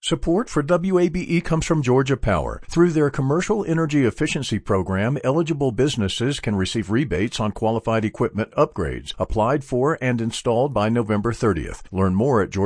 Support for WABE comes from Georgia Power. Through their Commercial Energy Efficiency Program, eligible businesses can receive rebates on qualified equipment upgrades, applied for and installed by November 30th. Learn more at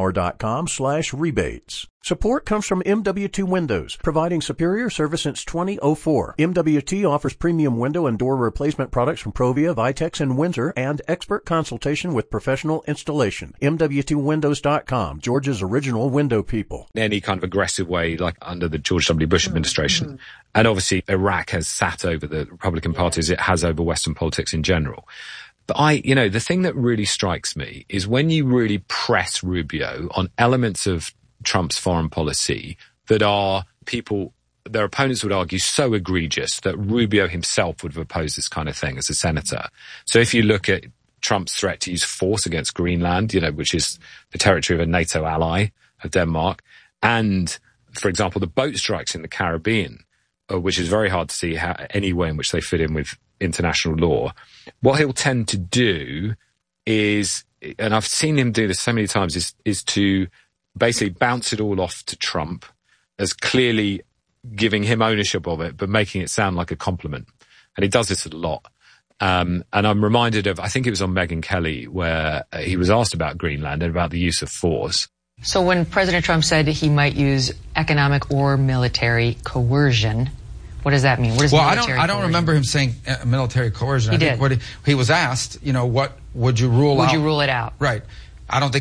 georgiapower.com/rebates. Support comes from MWT Windows, providing superior service since 2004. MWT offers premium window and door replacement products from Provia, Vitex, and Windsor, and expert consultation with professional installation. MWTWindows.com, Georgia's original window people. In any kind of aggressive way, like under the George W. Bush administration. Mm-hmm. And obviously, Iraq has sat over the Republican Party as it has over Western politics in general. But the thing that really strikes me is when you really press Rubio on elements of Trump's foreign policy that are their opponents would argue so egregious that Rubio himself would have opposed this kind of thing as a senator. So if you look at Trump's threat to use force against Greenland, which is the territory of a NATO ally of Denmark, and, for example, the boat strikes in the Caribbean, which is very hard to see any way in which they fit in with international law, what he'll tend to do is, and I've seen him do this so many times, is to basically bounce it all off to Trump as clearly giving him ownership of it, but making it sound like a compliment. And he does this a lot. And I'm reminded of, I think it was on Megyn Kelly, where he was asked about Greenland and about the use of force. So when President Trump said he might use economic or military coercion, what does that mean? What is military I don't remember him saying military coercion. He did. Think what he was asked, what would you rule out? Would you rule it out? Right. I don't think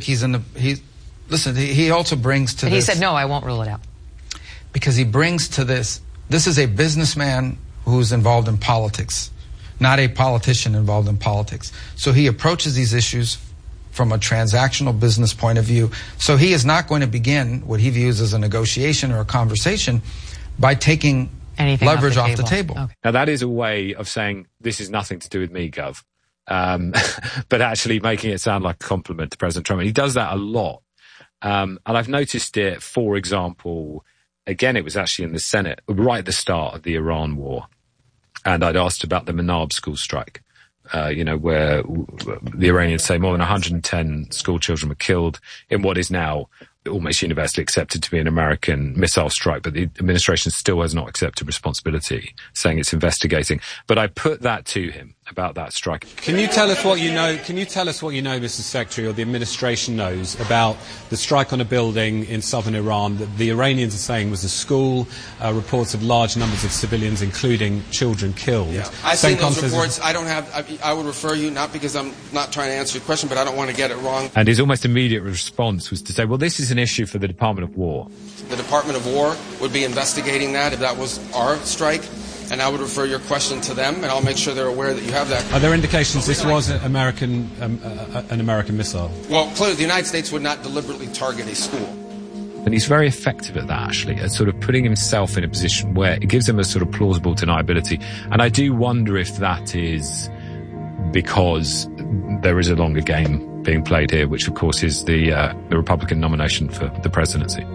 listen, he also brings to but this. He said, no, I won't rule it out. Because he brings to this is a businessman who's involved in politics, not a politician involved in politics. So he approaches these issues from a transactional business point of view. So he is not going to begin what he views as a negotiation or a conversation by taking leverage off the table. Okay. Now that is a way of saying, this is nothing to do with me, Gov. But actually making it sound like a compliment to President Trump. And he does that a lot. And I've noticed it, for example, again, it was actually in the Senate, right at the start of the Iran war. And I'd asked about the Manab school strike, where the Iranians say more than 110 school children were killed in what is now almost universally accepted to be an American missile strike, but the administration still has not accepted responsibility, saying it's investigating. But I put that to him about that strike. Can you tell us what you know? Can you tell us what you know, Mr. Secretary, or the administration knows about the strike on a building in southern Iran that the Iranians are saying was a school, reports of large numbers of civilians, including children, killed? Yeah. I've seen those reports. I would refer you, not because I'm not trying to answer your question, but I don't want to get it wrong. And his almost immediate response was to say, well, this is an issue for the Department of War. The Department of War would be investigating that if that was our strike. And I would refer your question to them, and I'll make sure they're aware that you have that. Are there indications this was an American missile? Well, clearly the United States would not deliberately target a school. And he's very effective at that, actually, at sort of putting himself in a position where it gives him a sort of plausible deniability. And I do wonder if that is because there is a longer game being played here, which, of course, is the Republican nomination for the presidency.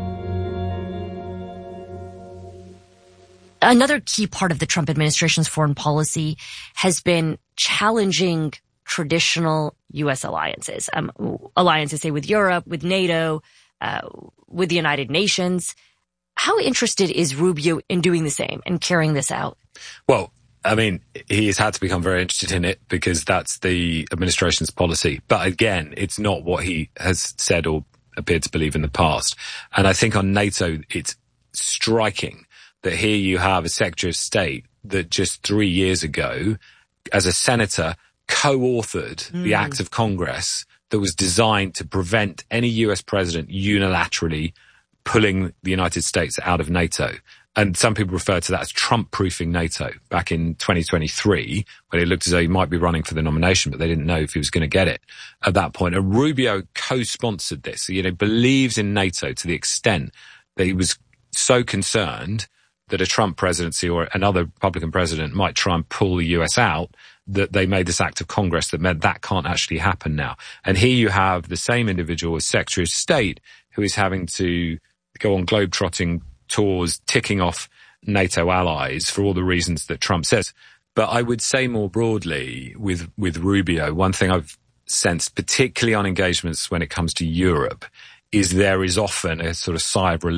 Another key part of the Trump administration's foreign policy has been challenging traditional U.S. alliances. Alliances, say, with Europe, with NATO, with the United Nations. How interested is Rubio in doing the same and carrying this out? Well, I mean, he has had to become very interested in it because that's the administration's policy. But again, it's not what he has said or appeared to believe in the past. And I think on NATO, it's striking that here you have a Secretary of State that just 3 years ago, as a senator, co-authored the act of Congress that was designed to prevent any US president unilaterally pulling the United States out of NATO. And some people refer to that as Trump-proofing NATO back in 2023, when it looked as though he might be running for the nomination, but they didn't know if he was going to get it at that point. And Rubio co-sponsored this. He believes in NATO to the extent that he was so concerned that a Trump presidency or another Republican president might try and pull the US out, that they made this act of Congress that meant that can't actually happen now. And here you have the same individual as Secretary of State who is having to go on globe-trotting tours, ticking off NATO allies for all the reasons that Trump says. But I would say more broadly with Rubio, one thing I've sensed, particularly on engagements when it comes to Europe, is there is often a sort of sigh of relief